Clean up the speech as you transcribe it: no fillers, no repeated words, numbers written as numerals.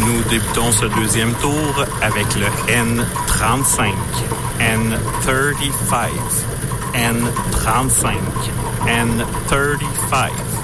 Nous débutons ce deuxième tour avec le N35, N35, N35, N35.